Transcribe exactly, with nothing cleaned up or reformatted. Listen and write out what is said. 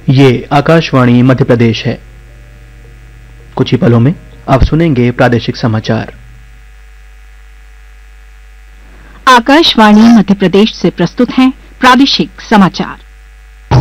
ये आकाशवाणी मध्य प्रदेश है। कुछ ही पलों में आप सुनेंगे प्रादेशिक समाचार। आकाशवाणी मध्य प्रदेश से प्रस्तुत हैं प्रादेशिक समाचार।